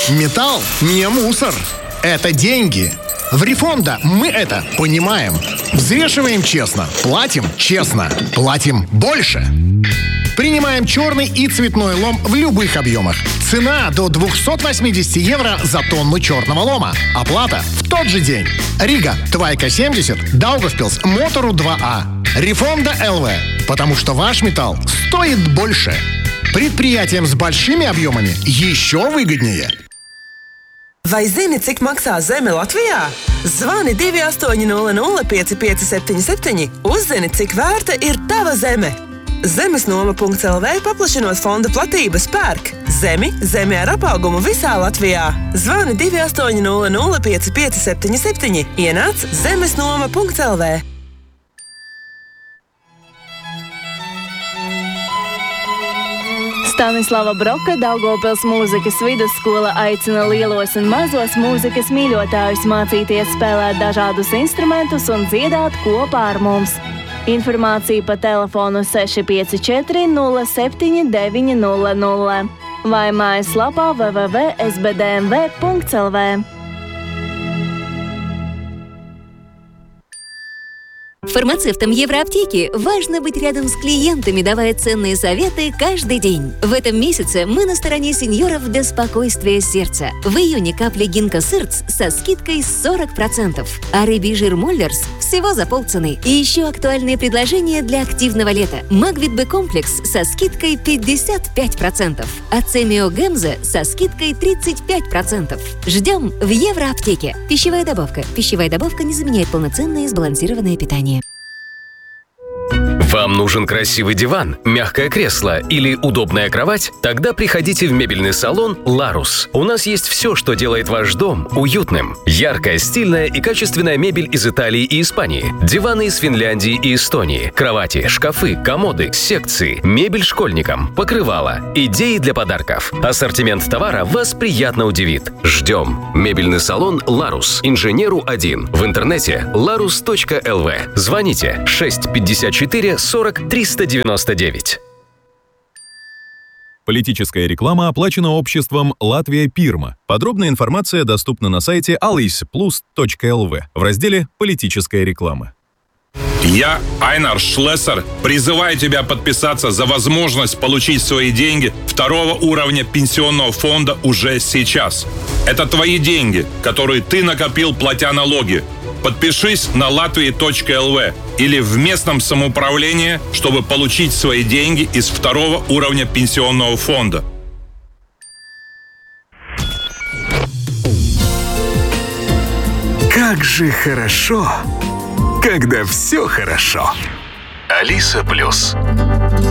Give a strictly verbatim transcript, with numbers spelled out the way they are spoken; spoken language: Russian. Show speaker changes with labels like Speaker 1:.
Speaker 1: Металл не мусор. Это деньги. В Рифонда мы это понимаем. Взвешиваем честно, платим честно, платим больше. Принимаем черный и цветной лом в любых объемах. Цена до двести восемьдесят евро за тонну черного лома. Оплата в тот же день. Рига, Твайка семьдесят, Даугавпилс, Мотору два А. Рифонда эл ви. Потому что ваш металл стоит больше. Предприятиям с большими объемами еще выгоднее.
Speaker 2: Vai zini, cik maksā zeme Latvijā? Zvani divi astoņi nulle nulle pieci pieci septiņi septiņi. Uzzini, cik vērta ir tava zeme. Zemesnoma punkts el vē paplašinot fonda platības pērk. Zemi, zemi ar apaugumu visā Latvijā. Zvani divi astoņi nulle nulle pieci pieci septiņi septiņi. Ienāc zemesnoma punkts el vē.
Speaker 3: Stanislava Broka Daugavpils mūzikas vidusskola aicina lielos un mazos mūzikas mīļotājus mācīties spēlēt dažādus instrumentus un dziedāt kopā ar mums. Informācija pa telefonu seši pieci četri nulle septiņi deviņi nulle nulle vai mājaslapā w w w punkt s b d m v punkt l v.
Speaker 4: Фармацевтам Евроаптеки важно быть рядом с клиентами, давая ценные советы каждый день. В этом месяце мы на стороне сеньоров для спокойствия сердца. В июне капли Гинко Сырц со скидкой сорок процентов, а рыбий жир Моллерс всего за полцены. И еще актуальные предложения для активного лета. Магвит Б комплекс со скидкой пятьдесят пять процентов, а Цемио Гемза со скидкой тридцать пять процентов. Ждем в Евроаптеке. Пищевая добавка. Пищевая добавка не заменяет полноценное и сбалансированное питание.
Speaker 5: Вам нужен красивый диван, мягкое кресло или удобная кровать? Тогда приходите в мебельный салон «Ларус». У нас есть все, что делает ваш дом уютным. Яркая, стильная и качественная мебель из Италии и Испании. Диваны из Финляндии и Эстонии. Кровати, шкафы, комоды, секции, мебель школьникам, покрывала, идеи для подарков. Ассортимент товара вас приятно удивит. Ждем. Мебельный салон «Ларус». Инженеру один. В интернете ларус точка эл ви. Звоните шесть пятьдесят четыре сорок триста девяносто девять.
Speaker 6: Политическая реклама оплачена обществом «Латвия Пирма». Подробная информация доступна на сайте alysplus точка эл ви в разделе «Политическая реклама».
Speaker 7: Я, Айнар Шлессер, призываю тебя подписаться за возможность получить свои деньги второго уровня пенсионного фонда уже сейчас. Это твои деньги, которые ты накопил, платя налоги. Подпишись на латвия точка эл ви или в местном самоуправлении, чтобы получить свои деньги из второго уровня пенсионного фонда.
Speaker 8: Как же хорошо, когда все хорошо. Алиса Плюс.